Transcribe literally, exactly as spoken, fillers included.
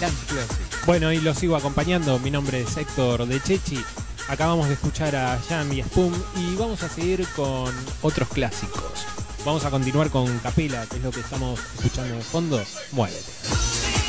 Dance Classic. Bueno, y lo sigo acompañando. Mi nombre es Héctor de Chechi. Acabamos de escuchar a Jam y Spoon y vamos a seguir con otros clásicos. Vamos a continuar con Capela, que es lo que estamos escuchando de fondo. Muévete.